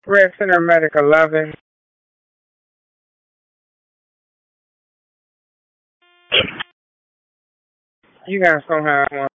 Red Center Medic 11. You guys don't have one.